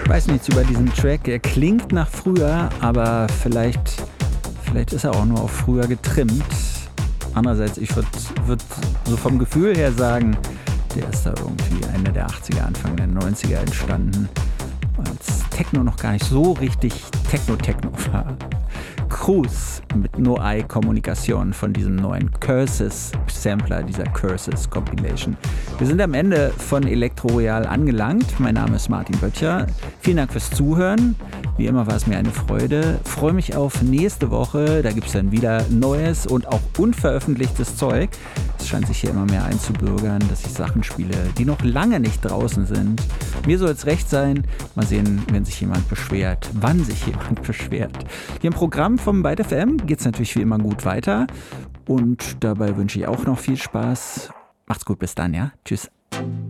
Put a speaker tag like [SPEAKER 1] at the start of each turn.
[SPEAKER 1] weiß nichts über diesen Track. Er klingt nach früher, aber vielleicht ist er auch nur auf früher getrimmt. Andererseits, ich würde so vom Gefühl her sagen, der ist da irgendwie Ende der 80er, Anfang der 90er entstanden, als Techno noch gar nicht so richtig Techno war. Cruz mit No-Eye-Kommunikation von diesem neuen Curses-Sampler, dieser Curses-Compilation. Wir sind am Ende von Elektro Royal angelangt. Mein Name ist Martin Böttcher. Vielen Dank fürs Zuhören. Wie immer war es mir eine Freude. Freue mich auf nächste Woche. Da gibt es dann wieder neues und auch unveröffentlichtes Zeug. Es scheint sich hier immer mehr einzubürgern, dass ich Sachen spiele, die noch lange nicht draußen sind. Mir soll es recht sein. Mal sehen, wenn sich jemand beschwert, wann sich jemand beschwert. Hier im Programm vom Byte FM geht es natürlich wie immer gut weiter. Und dabei wünsche ich auch noch viel Spaß. Macht's gut, bis dann, ja? Tschüss.